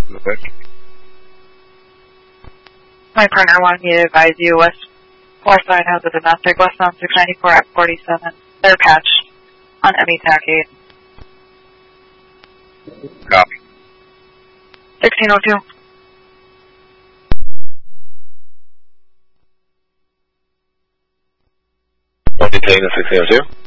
Okay. My partner wanted me to advise you West Side has a domestic westbound 694 at 47. They're patched on ME TAC 8. Copy. 1602. I'll be taking the 1602.